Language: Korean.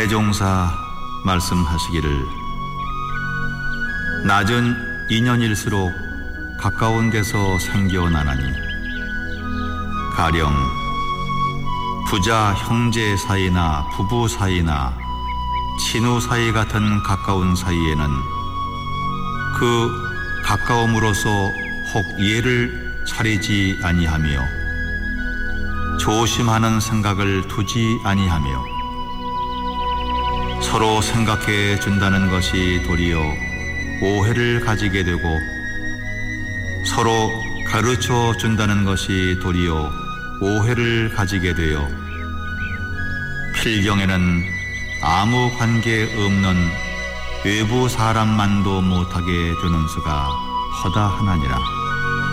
대종사 말씀하시기를 낮은 인연일수록 가까운 데서 생겨나나니 가령 부자 형제 사이나 부부 사이나 친후 사이 같은 가까운 사이에는 그 가까움으로서 혹 예를 차리지 아니하며 조심하는 생각을 두지 아니하며 서로 생각해 준다는 것이 도리어 오해를 가지게 되고 서로 가르쳐 준다는 것이 도리어 오해를 가지게 되어 필경에는 아무 관계 없는 외부 사람만도 못하게 되는 수가 허다하나니라.